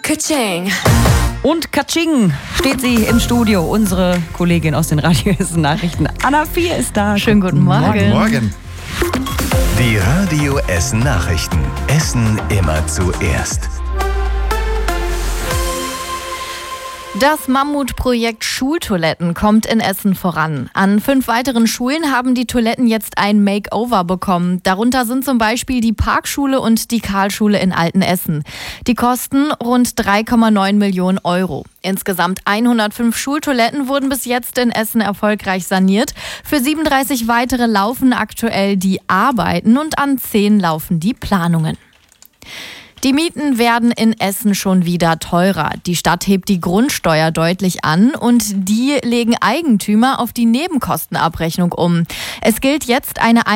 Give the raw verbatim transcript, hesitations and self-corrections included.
Katsching. Und Katsching steht sie im Studio. Unsere Kollegin aus den Radio Hessen Nachrichten, Anna Vier, ist da. Schönen guten Morgen. Guten Morgen. Die Radio Essen Nachrichten. Essen immer zuerst. Das Mammutprojekt Schultoiletten kommt in Essen voran. An fünf weiteren Schulen haben die Toiletten jetzt ein Makeover bekommen. Darunter sind zum Beispiel die Parkschule und die Karlschule in Altenessen. Die kosten rund drei Komma neun Millionen Euro. Insgesamt hundertfünf Schultoiletten wurden bis jetzt in Essen erfolgreich saniert. Für siebenunddreißig weitere laufen aktuell die Arbeiten und an zehn laufen die Planungen. Die Mieten werden in Essen schon wieder teurer. Die Stadt hebt die Grundsteuer deutlich an und die legen Eigentümer auf die Nebenkostenabrechnung um. Es gilt jetzt eine